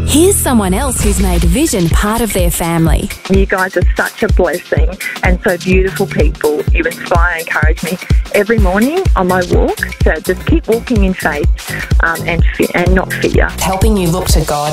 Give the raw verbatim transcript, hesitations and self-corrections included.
Here's someone else who's made Vision part of their family. You guys are such a blessing and so beautiful people. You inspire and encourage me every morning on my walk. So just keep walking in faith um, and, fe- and not fear. Helping you look to God